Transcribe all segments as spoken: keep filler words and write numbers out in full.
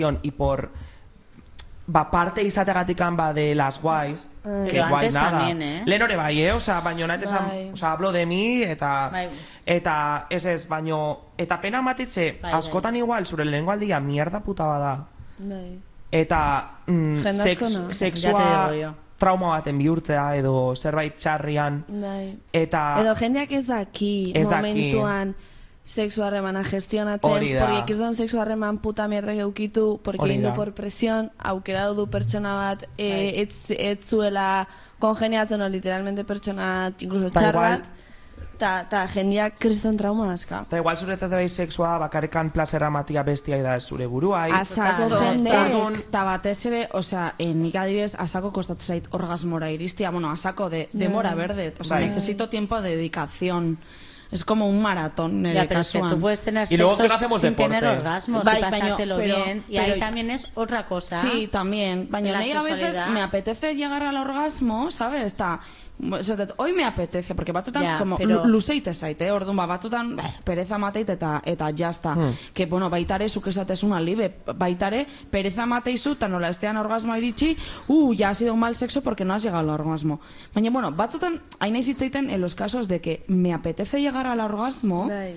y por ba, parte izategatikan ba de las guays, Ay. que Pero guay antes nada. también, eh? Lehen hori bai, eh? Osa, baino nahi esan, Bai. osa, hablo de mi, eta, Bai. eta, ez ez, baino, eta pena matitze, Bai, askotan igual, zure lehenengo aldia, mierda puta bada, Bai. eta mm, Jende sex, asko no. sexua Ya te digo yo. trauma baten bihurtzea, edo zerbait txarrian, Bai. eta... Edo jendeak ez daki Ez daki. momentuan sexu harremana gestionatzen, Hori da. porque kiston sexu harreman puta mierda geukitu, porque Hori egin du da. por presión, aukera du pertsona bat, Bai. eh, ez, ez zuela kongeniatzen, o literalmente pertsona incluso Ta txar igual- bat, ta, ta jendeak kriston trauma daska. Eta igual zuretzat bai sexua bakarrekan plazera matia bestia da zure buruai. Asako Total. jende, Orduan, Eta batez ere, osea, eh, nik adibidez, asako kostatzen zait orgasmora iristia, bueno, asako de demora verde, o sea, Bai. necesito tiempo de dedicación. Es como un maratón, nire Ya, pero es que kasuan. tú puedes tener Y luego sexos que no hacemos sin deporte. tener orgasmos Bai, y baina, pasártelo pero- bien. Y pero- ahí también es otra cosa. Sí, también. Baina La a veces sexualidad. me apetece llegar al orgasmo, ¿sabes? Está, o sea, hoy me apetece, porque batzutan Ya, como pero- luzeite zaite, eh? Orduan, ba, batzutan beh, pereza mateit eta eta jazta. Hmm. Que, bueno, baitare, zuk esatezun alibe, baitare, pereza mateizu, eta nola estean orgasmo iritsi, uh, ya ha sido un mal sexo porque no has llegado al orgasmo. Baina, bueno, batzutan, hain nahi zitzaiten en los casos de que me apetece llegar al orgasmo, bai.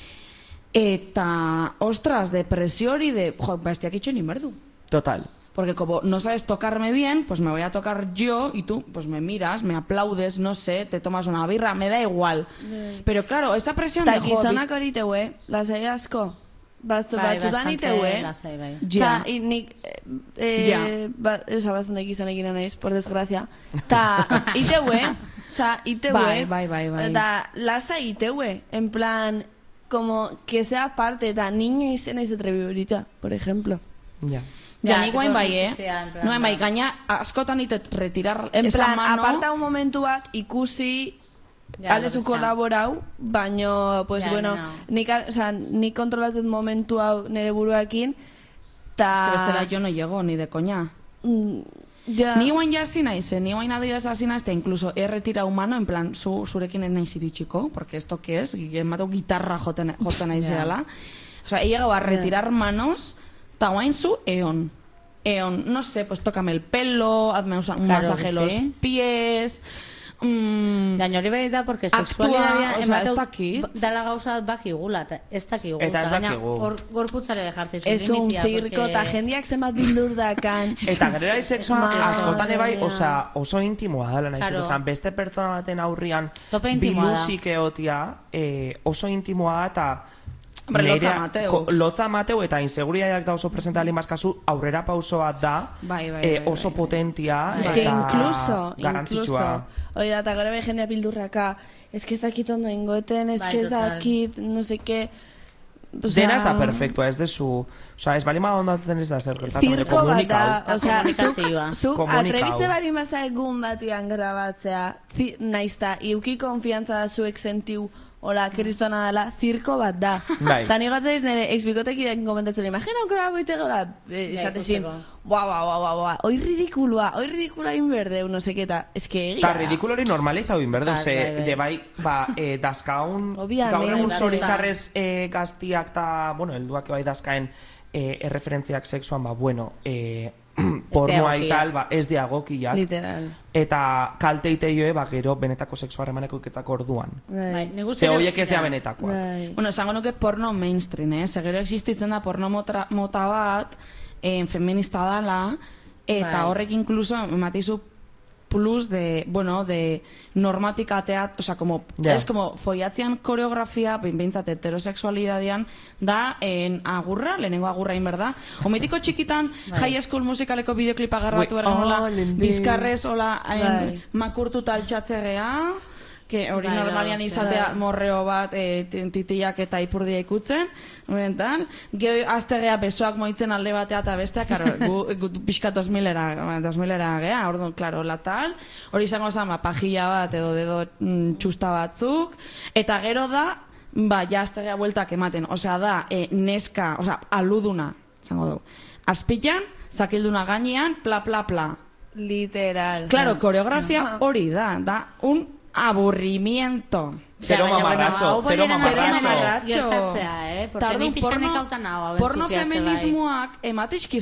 eta, ostras, depresio hori de, jo, bestiak itxen inberdu. total. Porque como no sabes tocarme bien, pues me voy a tocar yo y tú pues me miras, me aplaudes, no sé, te tomas una birra, me da igual. Pero claro, esa presión Ta de jo, gizonak hori teue, lasai asko. Bastu, Bai, batzutan bastante iteue. lasai, bai. Ja. Osa, i- nik, eh, Ja. ba, osa, bastante gizonekin naiz, por desgracia. Ta, iteue, osa, iteue. Bai, bai, bai, bai. Ta, lasa iteue, en plan, como que sea parte, ta, niño izena iz atrebi horita, por ejemplo. Ja. Ja, Ja, nik guain tipo, bai, eh? ja, en plan, No, bai, ba. gaina askotan itet retirar En esa plan, mano. aparta un momentu bat, ikusi, Ja, alde lo zu que sea. kolaborau, baino, pues, Ja, bueno, no. nik, o sea, nik kontrolatzen momentu hau nire buruakin, ta... Es que bestela yo no llego ni de coña. Mm, ja... Ni guain jasi naiz, eh? Ni guain adibidez hasi naiz, eta incluso he retirado mano, en plan, zu, zurekin ez naiz iritsiko, porque esto que es, ematu gitarra joten, joten naiz Ja. zehala. O sea, he llegado a retirar manos, eta guain zu eon. Eon, no sé, pues tócame el pelo, hazme un Claro masaje que los sí. pies... Mm, Baina hori behar da, porque Actua, sexualidadea osea, ez dakit. dala gauza bat bakigula, eta ez dakigula. Eta ez Baina dakigu. hor- gorputzare jartzen zu Es un limitia, circo, porque- ta jendiak zenbat bildur dakan. Eta gero sexua Madre askotan ebai, mia. osa, oso intimoa dela nahi Claro. zut, beste pertsona baten aurrian Tope intimoa da. biluzik eotia, eh, oso intimoa da, eta Hombre, lotza nerea- mateu. ko- lotza mateu eta inseguriadak da oso presenta limazkazu, aurrera pauso bat da, Bai, bai, eh, bai, oso bai. potentia, Es eta que incluso, garrantzitsua. incluso, oida, eta gero bai jendea bildurraka, es que ez dakit ondo ingoeten, es Bai, que ez total. dakit, no sé qué... Osea, Dena ez da perfektua, ez dezu, osa, ez bali ma ondatzen ez da zer gertatu, baina Zirko bat komunikau. da, osea, Komunikazioa. zuk, zuk Komunikau. atrebitze bali maza egun batian grabatzea, zi, naizta, iuki konfiantza da zuek sentiu, hola, kristona dela, zirko bat da. Bai. Ta nigo atzaiz nire exbikotekidekin komentatzen, imagina okera boite gola, eh, esatezin, ikusteko. buah, buah, buah, buah, buah, oi ridikulua, oi ridikulua inberdeu, no seketa, es que egia Eta da. ridikulo hori normalizau inberde, Bai, ze, bai, bai. de bai, ba, eh, dazkaun, Obviamente, gaur egun bai, zoritxarrez eh, gaztiak eta, bueno, helduak bai dazkaen eh, erreferentziak sexuan, ba, bueno, eh, pornoa egokia. ital, ba, ez diagokiak, Literal. eta kalteite joe, ba, gero benetako sexu harremaneko iketzako orduan. Bai, nik uste Ze dut- horiek ez ja. dira benetakoak. Bai. Bueno, esango nuke porno mainstream, eh? Segero existitzen da porno motra, mota bat, eh, feminista dala, eta Bai. horrek incluso ematizu plus de, bueno, de normatikatea, o sea, como, Ja. es como foiatzean koreografia, behin behintzat heterosexualidadean, da, en agurra, lehenengo agurra inberda. Ometiko txikitan, high school musikaleko bideoklipa garratu Ui, erren, hola, oh, lehendik. bizkarrez, hola, hain Bai. makurtuta altxatzerrea, que hori Bai, normalian bai, izatea bai. morreo bat e, titiak eta ipurdia ikutzen, bentan, geho azterrea besoak moitzen alde batea eta bestea, karo, gu, gu pixka dos milera, dos milera gea, orduan, klaro, latal, hori izango zen, ba, pajilla bat edo dedo mm, txusta batzuk, eta gero da, ba, ja azterrea bueltak ematen, osea da, e, neska, osea, aluduna, izango dugu, azpilan, zakilduna gainean, pla, pla, pla. Literal. Claro, koreografia hori da, da un aburrimiento. Zero Ja, baina, mamarratxo, bueno, hau zero bolera mamarratxo. gertatzea, eh? Porque Tardun ni pixka porno- nekautan hau, hau porno entzutea ze bai. feminismoak ematizki